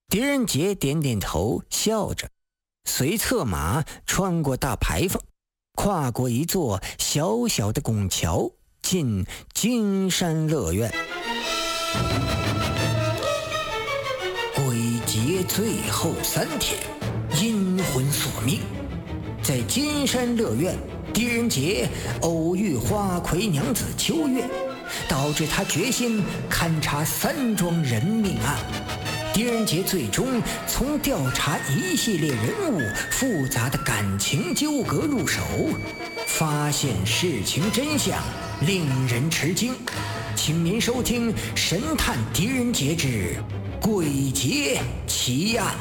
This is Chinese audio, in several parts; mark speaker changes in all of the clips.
Speaker 1: 狄仁杰点点头，笑着，随策马穿过大牌坊，跨过一座小小的拱桥，进金山乐苑。鬼节最后3天，阴魂索命。在金山乐苑，狄仁杰偶遇花魁娘子秋月，导致他决心勘察3桩人命案。狄仁杰最终从调查一系列人物复杂的感情纠葛入手，发现事情真相，令人吃惊。请您收听《神探狄仁杰之鬼节奇案》。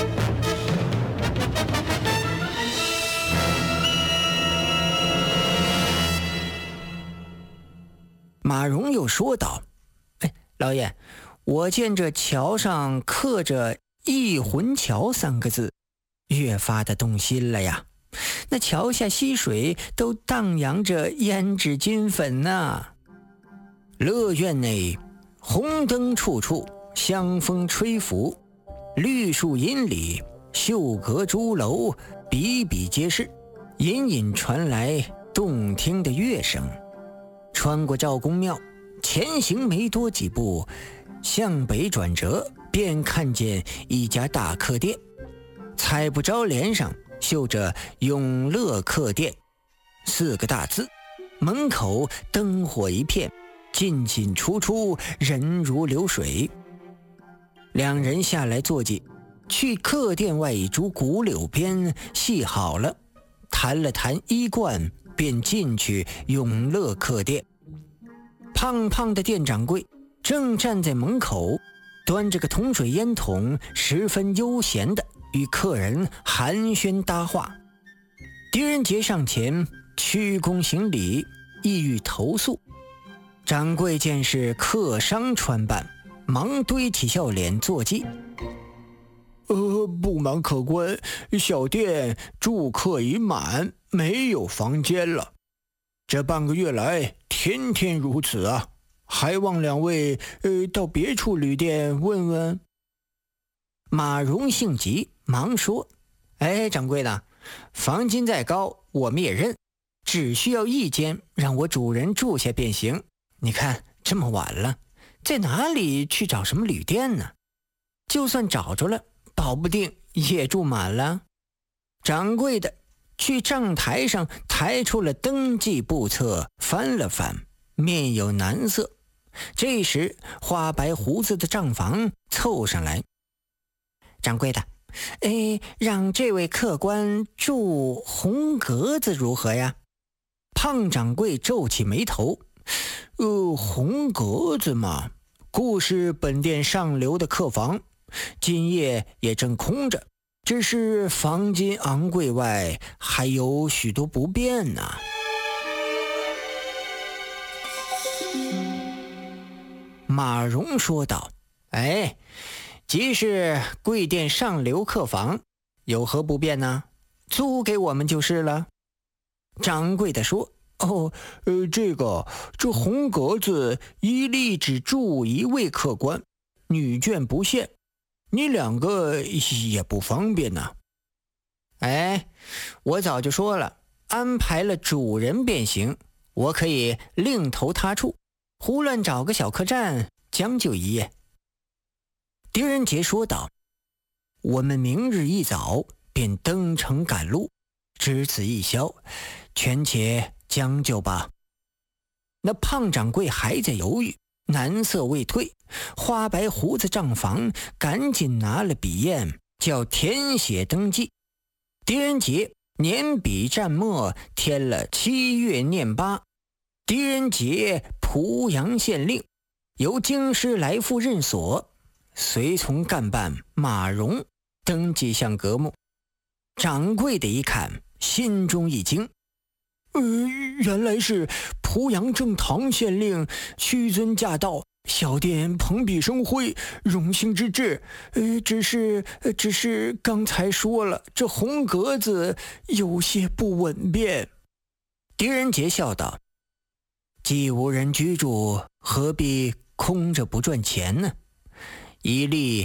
Speaker 1: 马荣又说道：老爷，我见这桥上刻着翊魂桥3个字，越发的动心了呀。那桥下溪水都荡漾着胭脂金粉呐。乐苑内红灯处处，香风吹拂，绿树荫里，秀阁朱楼比比皆是，隐隐传来动听的乐声。穿过赵公庙，前行没多几步，向北转折，便看见一家大客店，彩布招联上绣着永乐客店4个大字，门口灯火一片，进进出出，人如流水。两人下来坐骑，去客店外一株古柳边系好了，谈了谈衣冠，便进去永乐客店。胖胖的店掌柜正站在门口，端着个铜水烟筒，十分悠闲地与客人寒暄搭话。狄仁杰上前鞠躬行礼，意欲投诉。掌柜见是客商穿扮，忙堆起笑脸作揖：不瞒客官，小店住客已满，没有房间了。这半个月来天天如此啊，还望两位到别处旅店问问。马荣性急，忙说：掌柜的，房金再高我们也认，只需要1间，让我主人住下便行。你看这么晚了，在哪里去找什么旅店呢？就算找着了，保不定也住满了。掌柜的去账台上抬出了登记簿册，翻了翻，面有难色。这时花白胡子的账房凑上来：掌柜的，让这位客官住红格子如何呀？胖掌柜皱起眉头：红格子嘛，故是本店上流的客房，今夜也正空着，只是房金昂贵外，还有许多不便呢。马荣说道：即是贵店上流客房，有何不便呢？租给我们就是了。掌柜的说：这红格子一例只住1位客官，女眷不限，你2个也不方便呢。我早就说了，安排了主人便行，我可以另投他处，胡乱找个小客栈将就一夜。狄仁杰说道：我们明日一早便登城赶路，只此一宵，权且将就吧。那胖掌柜还在犹豫，难色未退，花白胡子账房赶紧拿了笔砚，叫填写登记。狄仁杰年笔蘸墨，填了7月念8，狄仁杰濮阳县令，由京师来复任所，随从干办马荣登记项阁目。掌柜的一看，心中一惊：原来是濮阳正堂县令屈尊驾到，小店蓬荜生辉，荣幸之至。只是刚才说了，这红格子有些不稳便。狄仁杰笑道：既无人居住，何必空着不赚钱呢？1例